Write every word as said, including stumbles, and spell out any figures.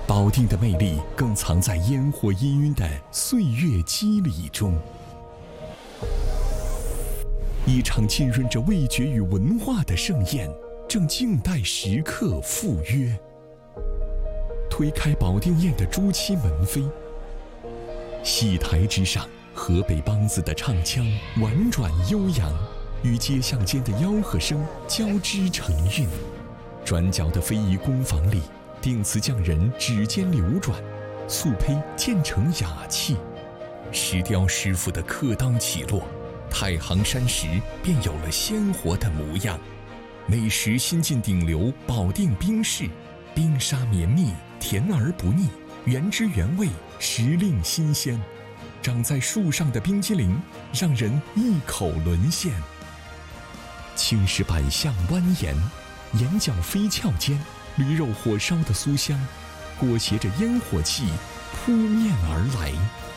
保定的魅力更藏在烟火氤氲的岁月肌理中。一场浸润着味觉与文化的盛宴，正静待时刻赴约。推开保定宴的朱漆门扉，戏台之上，河北梆子的唱腔婉转悠扬，与街巷间的吆喝声交织成韵。转角的非遗工坊里，定瓷匠人指尖流转，素胚渐成雅器。石雕师傅的刻当起落，太行山石便有了鲜活的模样。美食新晋顶流保定冰室，冰沙绵密，甜而不腻，原汁原味，时令新鲜。长在树上的冰激凌，让人一口沦陷。青石板巷蜿蜒，眼角飞翘间，驴肉火烧的酥香，裹挟着烟火气扑面而来。